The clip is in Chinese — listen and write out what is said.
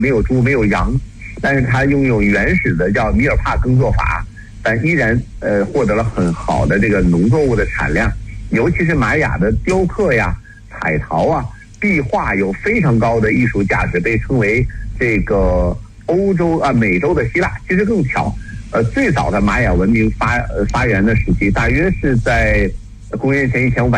没有猪，没有羊，但是它拥有原始的叫米尔帕耕作法，但依然获得了很好的这个农作物的产量。尤其是玛雅的雕刻呀、彩陶啊、壁画有非常高的艺术价值，被称为这个欧洲啊美洲的希腊。其实更巧，最早的玛雅文明发源的时期大约是在公元前1500